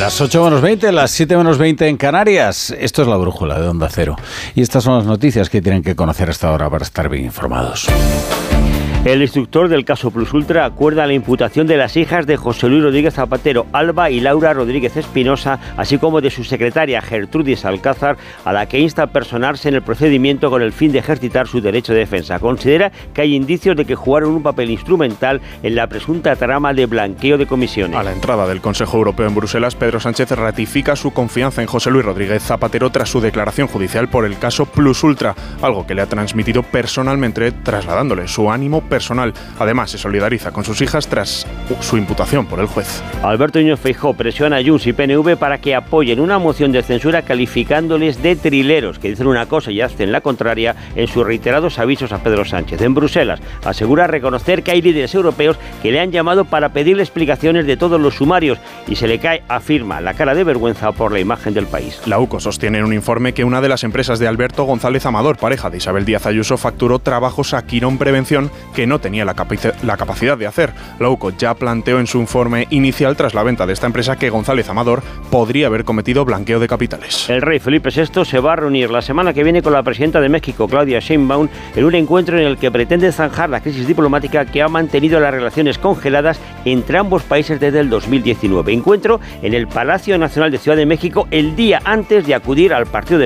Las 8:20, las 7:20 en Canarias. Esto es La Brújula de Onda Cero. Y estas son las noticias que tienen que conocer hasta ahora para estar bien informados. El instructor del caso Plus Ultra acuerda la imputación de las hijas de José Luis Rodríguez Zapatero, Alba y Laura Rodríguez Espinosa, así como de su secretaria Gertrudis Alcázar, a la que insta a personarse en el procedimiento con el fin de ejercitar su derecho de defensa. Considera que hay indicios de que jugaron un papel instrumental en la presunta trama de blanqueo de comisiones. A la entrada del Consejo Europeo en Bruselas, Pedro Sánchez ratifica su confianza en José Luis Rodríguez Zapatero tras su declaración judicial por el caso Plus Ultra, algo que le ha transmitido personalmente, trasladándole su ánimo personal. Además, se solidariza con sus hijas tras su imputación por el juez. Alberto Núñez Feijóo presiona a Junts y PNV para que apoyen una moción de censura calificándoles de trileros, que dicen una cosa y hacen la contraria en sus reiterados avisos a Pedro Sánchez. En Bruselas asegura reconocer que hay líderes europeos que le han llamado para pedirle explicaciones de todos los sumarios y se le cae, afirma, la cara de vergüenza por la imagen del país. La UCO sostiene en un informe que una de las empresas de Alberto González Amador, pareja de Isabel Díaz Ayuso, facturó trabajos a Quirón Prevención que no tenía la capacidad de hacer. La UCO ya planteó en su informe inicial tras la venta de esta empresa que González Amador podría haber cometido blanqueo de capitales. El rey Felipe VI se va a reunir la semana que viene con la presidenta de México, Claudia Sheinbaum, en un encuentro en el que pretende zanjar la crisis diplomática que ha mantenido las relaciones congeladas entre ambos países desde el 2019. Encuentro en el Palacio Nacional de Ciudad de México el día antes de acudir al partido de